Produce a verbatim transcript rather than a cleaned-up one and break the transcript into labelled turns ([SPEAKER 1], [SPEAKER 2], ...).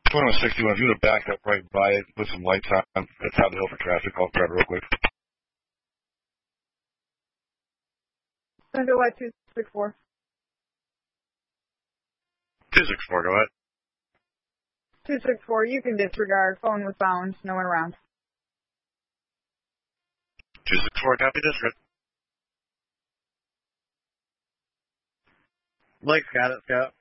[SPEAKER 1] twenty-one sixty-one, if you would have backed up right by it, put some lights on at the top of the hill for traffic, I'll grab it real quick.
[SPEAKER 2] Under what, two six four?
[SPEAKER 1] two six four, go ahead.
[SPEAKER 2] two six four, you can disregard. Phone was bound. No one around.
[SPEAKER 1] two six four, copy disregard.
[SPEAKER 3] Blake's got it, Scott.